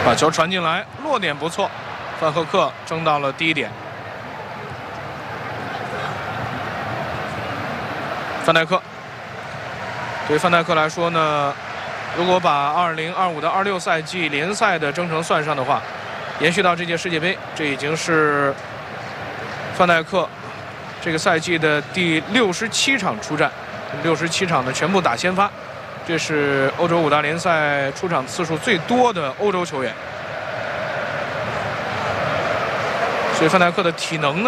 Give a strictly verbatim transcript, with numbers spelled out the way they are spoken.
把球传进来，落点不错，范赫克争到了第一点。范戴克，对于范戴克来说呢，如果把二零二五到二六赛季联赛的征程算上的话，延续到这届世界杯，这已经是范戴克这个赛季的第六十七场出战，六十七场的全部打先发。这是欧洲五大联赛出场次数最多的欧洲球员，所以范戴克的体能呢